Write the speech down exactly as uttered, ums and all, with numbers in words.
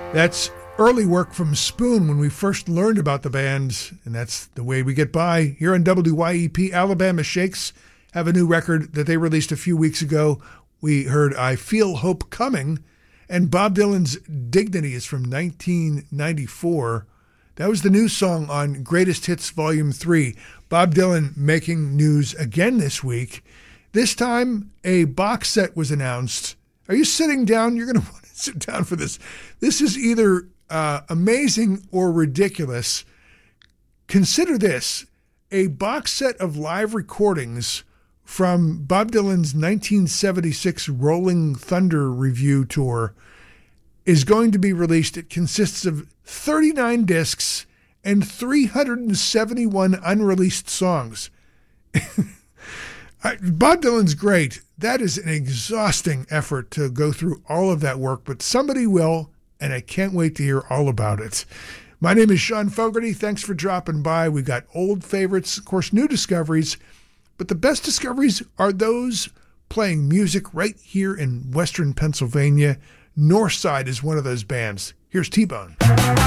That's early work from Spoon when we first learned about the band, and that's the way we get by. Here on W Y E P, Alabama Shakes have a new record that they released a few weeks ago. We heard I Feel Hope Coming, and Bob Dylan's Dignity is from nineteen ninety-four. That was the new song on Greatest Hits Volume three. Bob Dylan making news again this week. This time, a box set was announced. Are you sitting down? You're going to want to sit down for this. This is either uh, amazing or ridiculous. Consider this, a box set of live recordings from Bob Dylan's nineteen seventy-six Rolling Thunder Review Tour is going to be released. It consists of thirty-nine discs and three hundred seventy-one unreleased songs. Bob Dylan's great. That is an exhausting effort to go through all of that work, but somebody will, and I can't wait to hear all about it. My name is Sean Fogarty. Thanks for dropping by. We got old favorites, of course, new discoveries, but the best discoveries are those playing music right here in Western Pennsylvania. Northside is one of those bands. Here's T-Bone.